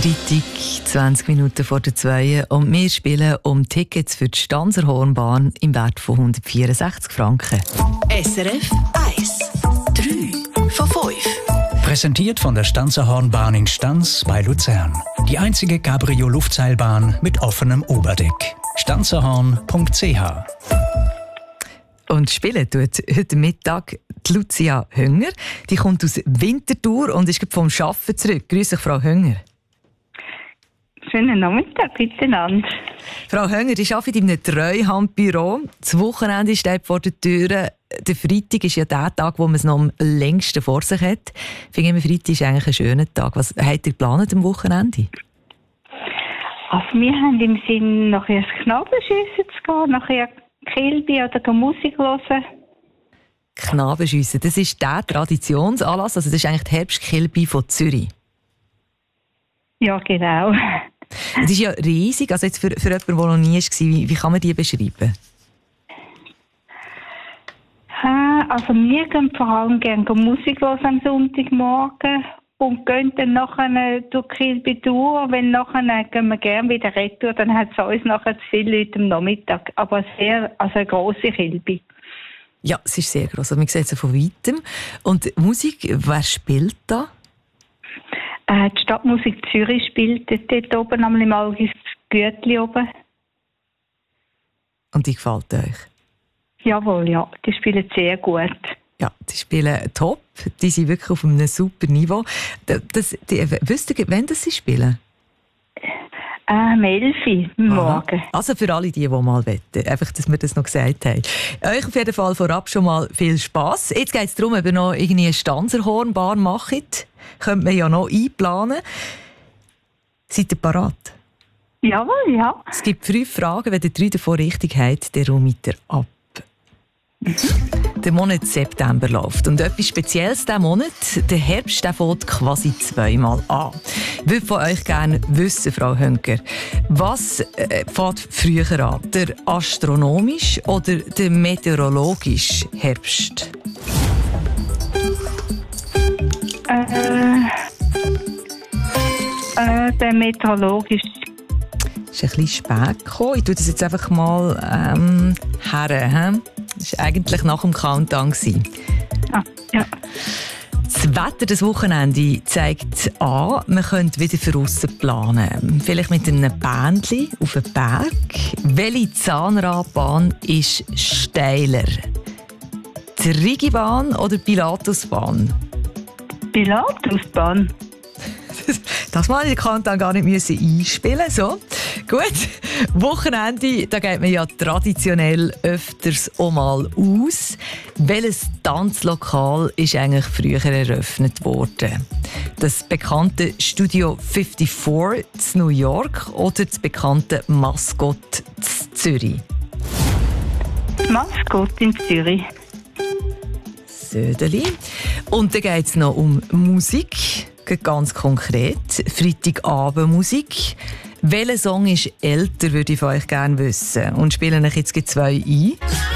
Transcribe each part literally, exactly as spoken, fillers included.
Freitag, zwanzig Minuten vor der zwei und wir spielen um Tickets für die Stanzer Hornbahn im Wert von hundertvierundsechzig Franken. S R F eins. drei von fünf. Präsentiert von der Stanzer Hornbahn in Stans bei Luzern. Die einzige Cabrio-Luftseilbahn mit offenem Oberdeck. stanzerhorn punkt c h. Und spielen tut heute Mittag die Lucia Hönger. Die kommt aus Winterthur und ist vom Arbeiten zurück. Grüß dich, Frau Hönger. Schönen Nachmittag miteinander. Frau Hönger, ich arbeite in einem Treuhandbüro. Das Wochenende steht vor der Tür. Der Freitag ist ja der Tag, wo man es noch am längsten vor sich hat. Ich finde, Freitag ist eigentlich ein schöner Tag. Was habt ihr geplant am Wochenende? Also wir haben im Sinn, nachher ins Knabenschiessen zu gehen, nachher Kilby oder Musik hören. Knabenschiessen, das ist der Traditionsanlass, also das ist eigentlich die Herbstkilby von Zürich. Ja, genau. Es ist ja riesig, also jetzt für, für jemanden, der noch nie war, wie, wie kann man die beschreiben? Also wir gehen vor allem gerne Musik hören am Sonntagmorgen und gehen dann nachher durch Kilby durch. Wenn nachher gehen wir gerne wieder retour, dann hat es uns nachher zu viele Leute am Nachmittag. Aber sehr, also eine grosse Kilby. Ja, es ist sehr gross. Also man sieht es von weitem. Und Musik, wer spielt da? Äh, die Stadtmusik Zürich spielt dort oben, einmal im Algis Gütli oben. Und die gefällt euch? Jawohl, ja. Die spielen sehr gut. Ja, die spielen top. Die sind wirklich auf einem super Niveau. Das, die, wisst ihr, wann das sie spielen? Ähm, elfi am Morgen. Also für alle die, die mal wetten. Einfach, dass wir das noch gesagt haben. Euch auf jeden Fall vorab schon mal viel Spass. Jetzt geht es darum, ob ihr noch irgendwie eine Stanzerhornbahn macht. Könnte man ja noch einplanen. Seid ihr parat? Jawohl, ja. Es gibt fünf Fragen. Wenn ihr drei davon richtig habt, dann räumt ihr ab. Mhm. Der Monat September läuft. Und etwas Spezielles diesen Monat, der Herbst, der fängt quasi zweimal an. Ich würde von euch gerne wissen, Frau Hönger, was äh, fängt früher an? Der astronomische oder der meteorologische Herbst? Äh, äh, der meteorologische. Das ist ein bisschen spät gekommen. Ich tue das jetzt einfach mal ähm, her. Das war eigentlich nach dem Countdown. Ah, ja. Das Wetter des Wochenende zeigt an, man könnte wieder für aussen planen. Vielleicht mit einem Bändchen auf einen Berg. Welche Zahnradbahn ist steiler? Die Rigibahn oder die Pilatusbahn? Pilatusbahn. Das mal ich kann dann gar nicht müssen einspielen. So, gut. Wochenende, da geht man ja traditionell öfters auch mal aus. Welches Tanzlokal ist eigentlich früher eröffnet worden? Das bekannte Studio fünfundfünfzig in New York oder das bekannte Mascot in Zürich? Mascot in Zürich. Södeli. Und dann geht es noch um Musik. Ganz konkret. Freitagabendmusik. Welcher Song ist älter, würde ich von euch gerne wissen. Und spielen euch jetzt zwei ein.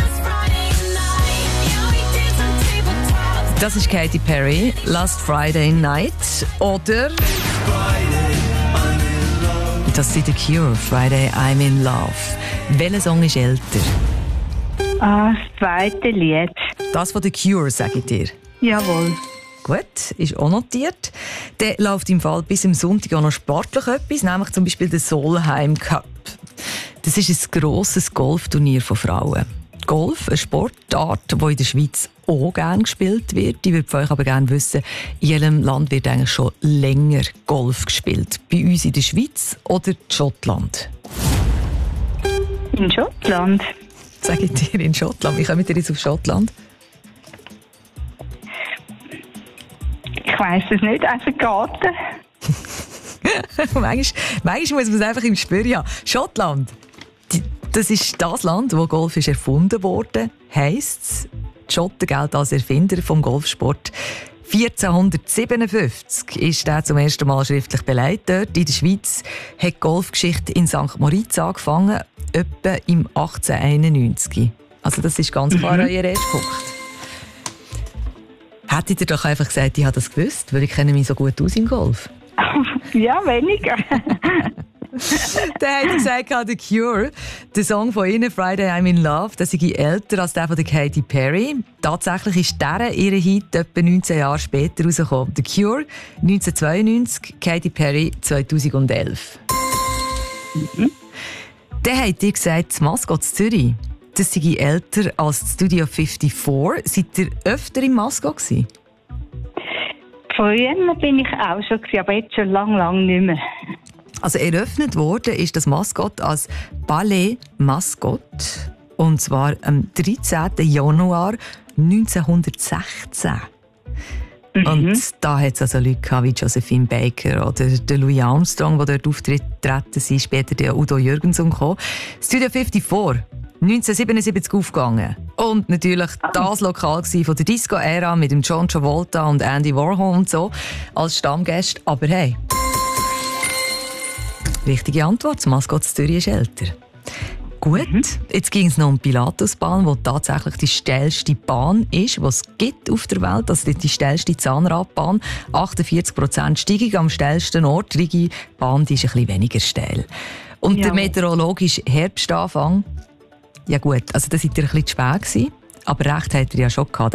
Das ist Katy Perry, Last Friday Night. Oder das ist The Cure, Friday I'm in Love. Welcher Song ist älter? Ah, das zweite Lied. Das von The Cure, sage ich dir. Jawohl. Gut, ist auch notiert. Dann läuft im Fall bis am Sonntag auch noch sportlich etwas, nämlich zum Beispiel der Solheim Cup. Das ist ein grosses Golfturnier von Frauen. Golf, eine Sportart, die in der Schweiz auch gerne gespielt wird. Ich würde von euch aber gerne wissen, in jedem Land wird eigentlich schon länger Golf gespielt. Bei uns in der Schweiz oder in Schottland? In Schottland. Sag ich dir, in Schottland. Wie kommt ihr jetzt auf Schottland? Ich weiss es nicht, einfach Garten. manchmal, manchmal muss man es einfach im Spür haben. Schottland, die, das ist das Land, wo Golf ist erfunden wurde. Heisst es, die Schotten gelten als Erfinder vom Golfsport. vierzehnhundertsiebenundfünfzig ist der zum ersten Mal schriftlich belegt. Dort in der Schweiz hat die Golfgeschichte in Sankt Moritz angefangen, etwa im achtzehnhunderteinundneunzig. Also das ist ganz klar mhm. euer erster Punkt. Hättet ihr doch einfach gesagt, ich habe das gewusst, weil ich kenne mich so gut aus im Golf? Ja, weniger. Der hat gesagt, The Cure, der Song von ihnen, Friday I'm in Love, der sei älter als der von der Katy Perry. Tatsächlich ist der ihre Hit etwa neunzehn Jahre später rausgekommen. The Cure neunzehnhundertzweiundneunzig, Katy Perry zweitausendelf. Mhm. Der hat dir gesagt, das Mascot Zürich, das sei älter als das Studio vierundfünfzig. Seid ihr öfter im Mascot gewesen? Früher bin ich auch schon, aber jetzt schon lang, lang nicht mehr. Also eröffnet worden ist das Mascot als Ballet Mascot. Und zwar am dreizehnten Januar neunzehnhundertsechzehn. Mhm. Und da hat es also Leute gehabt wie Josephine Baker oder der Louis Armstrong, die dort auftreten sind, später der Udo Jürgensen gekommen. Studio vierundfünfzig, neunzehnhundertsiebenundsiebzig aufgegangen. Und natürlich oh. das Lokal von der Disco-Ära mit dem John Travolta und Andy Warhol und so als Stammgäste. Aber hey, richtige Antwort, das Mascot Zürich ist älter. Gut, mhm. jetzt ging es noch um die Pilatusbahn, die tatsächlich die steilste Bahn ist, die es gibt auf der Welt. Also die steilste Zahnradbahn. achtundvierzig Prozent Steigung am steilsten Ort. Die Bahn die ist ein bisschen weniger steil. Und ja. der meteorologische Herbstanfang, ja gut, also da seid ihr ein bisschen zu spät gewesen, aber recht hat er ja schon gehabt.